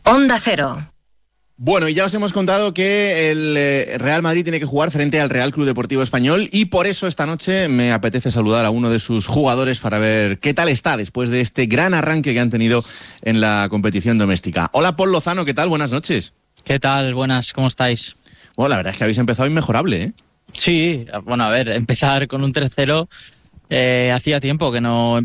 Onda Cero. Bueno, y ya os hemos contado que el Real Madrid tiene que jugar frente al Real Club Deportivo Español y por eso esta noche me apetece saludar a uno de sus jugadores para ver qué tal está después de este gran arranque que han tenido en la competición doméstica. Hola, Paul Lozano, ¿qué tal? Buenas noches. ¿Qué tal? Buenas, ¿cómo estáis? Bueno, la verdad es que habéis empezado inmejorable, ¿eh? Sí, bueno, a ver, empezar con un 3-0, hacía tiempo que no